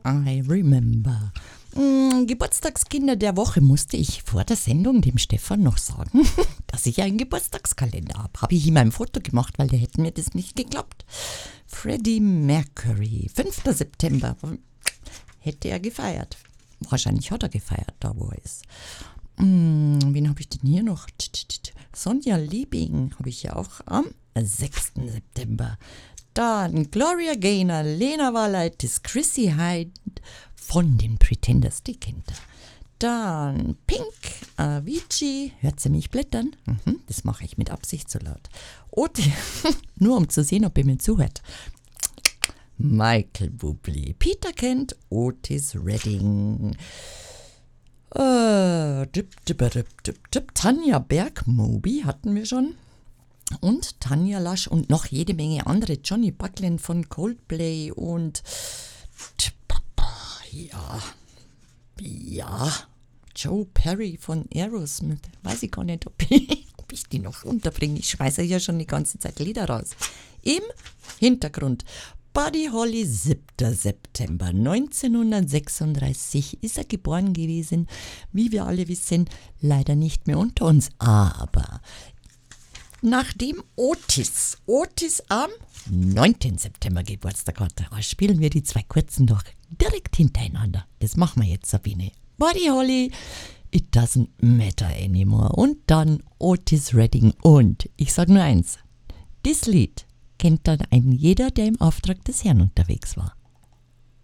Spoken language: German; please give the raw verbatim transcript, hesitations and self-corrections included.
I remember. Mm, Geburtstagskinder der Woche musste ich vor der Sendung dem Stefan noch sagen, dass ich einen Geburtstagskalender habe. Habe ich ihm ein Foto gemacht, weil der hätte mir das nicht geglaubt. Freddie Mercury, fünfter September, hätte er gefeiert. Wahrscheinlich hat er gefeiert, da wo er ist. Mm, wen habe ich denn hier noch? Sonja Liebing habe ich ja auch am sechsten September. Dann Gloria Gaynor, Lena Valaitis, Chrissy Hyde von den Pretenders, die kennt ihr. Dann Pink, Avicii, hört sie mich blättern? Mhm, das mache ich mit Absicht so laut. Otis, nur um zu sehen, ob ihr mir zuhört. Michael Bublé, Peter Kent, Otis Redding, äh, dip, dip, dip, dip, dip, Tanja Berg, Moby hatten wir schon. Und Tanja Lasch und noch jede Menge andere. Johnny Buckland von Coldplay und ja, ja, Joe Perry von Aerosmith. Weiß ich gar nicht, ob ich, ob ich die noch unterbringe. Ich schmeiße ja schon die ganze Zeit Lieder raus. Im Hintergrund Buddy Holly, siebter September neunzehnhundertsechsunddreißig ist er geboren gewesen. Wie wir alle wissen, leider nicht mehr unter uns. Aber nachdem Otis, Otis am neunten September Geburtstag hatte, spielen wir die zwei kurzen doch direkt hintereinander. Das machen wir jetzt, Sabine. Buddy Holly, It Doesn't Matter Anymore. Und dann Otis Redding. Und ich sage nur eins, das Lied kennt dann ein jeder, der im Auftrag des Herrn unterwegs war.